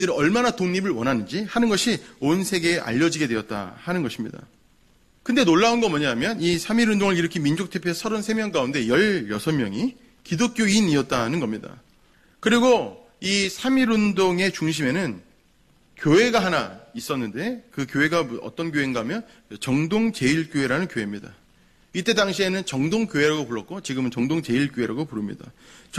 얼마나 독립을 원하는지 하는 것이 온 세계에 알려지게 되었다 하는 것입니다. 근데 놀라운 건 뭐냐면 이 3.1운동을 일으킨 민족대표 33명 가운데 16명이 기독교인이었다는 겁니다. 그리고 이 3.1운동의 중심에는 교회가 하나 있었는데 그 교회가 어떤 교회인가 하면 정동제일교회라는 교회입니다. 이때 당시에는 정동교회라고 불렀고 지금은 정동제일교회라고 부릅니다.